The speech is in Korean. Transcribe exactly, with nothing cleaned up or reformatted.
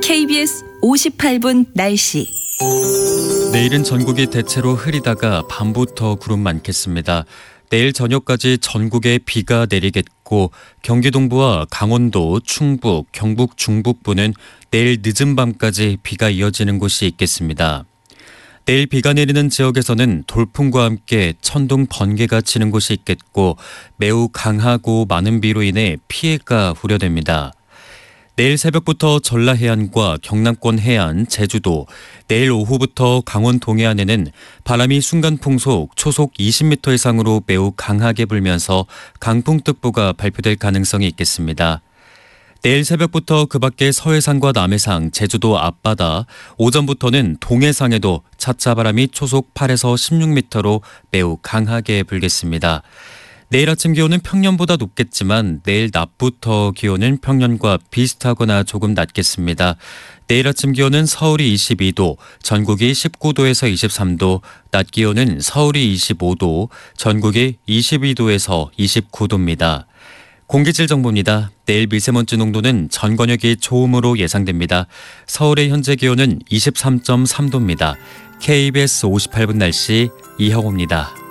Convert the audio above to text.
케이비에스 오십팔 분 날씨. 내일은 전국이 대체로 흐리다가 밤부터 구름 많겠습니다. 내일 저녁까지 전국에 비가 내리겠고 경기 동부와 강원도, 충북, 경북 중북부는 내일 늦은 밤까지 비가 이어지는 곳이 있겠습니다. 내일 비가 내리는 지역에서는 돌풍과 함께 천둥, 번개가 치는 곳이 있겠고 매우 강하고 많은 비로 인해 피해가 우려됩니다. 내일 새벽부터 전라 해안과 경남권 해안, 제주도, 내일 오후부터 강원 동해안에는 바람이 순간풍속 초속 이십 미터 이상으로 매우 강하게 불면서 강풍특보가 발표될 가능성이 있겠습니다. 내일 새벽부터 그 밖에 서해상과 남해상, 제주도 앞바다, 오전부터는 동해상에도 차차 바람이 초속 팔에서 십육 미터로 매우 강하게 불겠습니다. 내일 아침 기온은 평년보다 높겠지만 내일 낮부터 기온은 평년과 비슷하거나 조금 낮겠습니다. 내일 아침 기온은 서울이 이십이 도, 전국이 십구 도에서 이십삼 도, 낮 기온은 서울이 이십오 도, 전국이 이십이 도에서 이십구 도입니다. 공기질 정보입니다. 내일 미세먼지 농도는 전 권역이 좋음으로 예상됩니다. 서울의 현재 기온은 이십삼 점 삼 도입니다. 케이비에스 오십팔 분 날씨 이형호입니다.